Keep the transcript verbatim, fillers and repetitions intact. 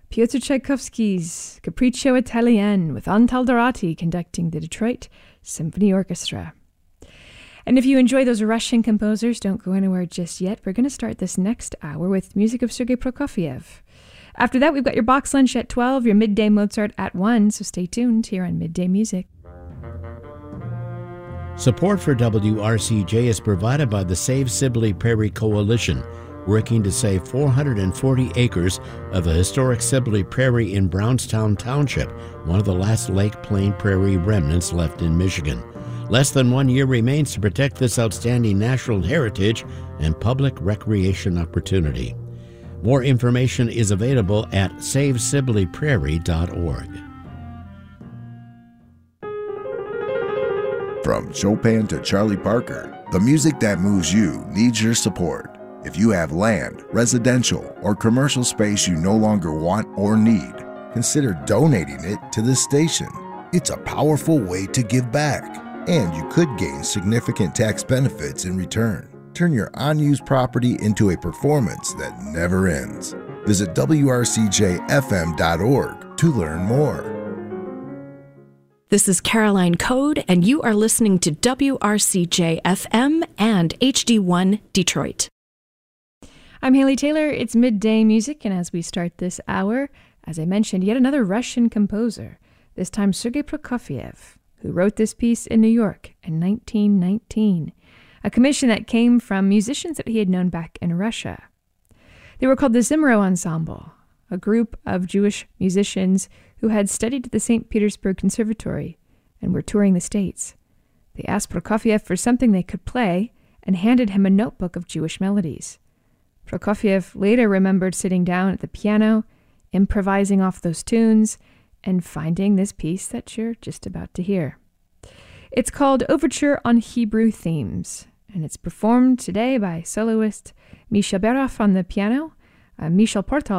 Pyotr Tchaikovsky's Capriccio Italien with Antal Dorati conducting the Detroit Symphony Orchestra. And if you enjoy those Russian composers, don't go anywhere just yet. We're going to start this next hour with music of Sergei Prokofiev. After that, we've got your box lunch at twelve, your midday Mozart at one, so stay tuned here on Midday Music. Support for W R C J is provided by the Save Sibley Prairie Coalition, working to save four hundred forty acres of the historic Sibley Prairie in Brownstown Township, one of the last Lake Plain Prairie remnants left in Michigan. Less than one year remains to protect this outstanding natural heritage and public recreation opportunity. More information is available at save sibley prairie dot org. From Chopin to Charlie Parker, the music that moves you needs your support. If you have land, residential, or commercial space you no longer want or need, consider donating it to this station. It's a powerful way to give back, and you could gain significant tax benefits in return. Turn your unused property into a performance that never ends. Visit W R C J F M dot org to learn more. This is Caroline Code, and you are listening to W R C J F M and H D one Detroit. I'm Haley Taylor. It's Midday Music, and as we start this hour, as I mentioned, yet another Russian composer, this time Sergei Prokofiev, who wrote this piece in New York in nineteen nineteen. A commission that came from musicians that he had known back in Russia. They were called the Zimro Ensemble, a group of Jewish musicians who had studied at the Saint Petersburg Conservatory and were touring the States. They asked Prokofiev for something they could play and handed him a notebook of Jewish melodies. Prokofiev later remembered sitting down at the piano, improvising off those tunes, and finding this piece that you're just about to hear. It's called Overture on Hebrew Themes, and it's performed today by soloist Misha Berov on the piano, uh, Michel Portal